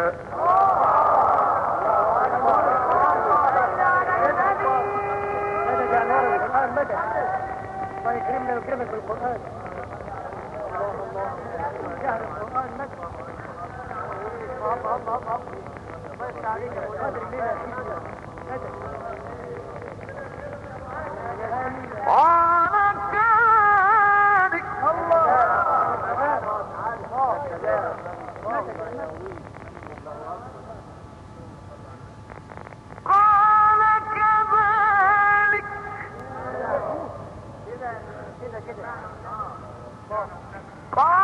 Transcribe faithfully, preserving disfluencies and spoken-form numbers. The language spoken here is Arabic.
الله يكرمنا ويكرمك بالقرآن. الله الله جهر القرآن مجد. الله الله الله الله يفتح عليك. قادر الليلة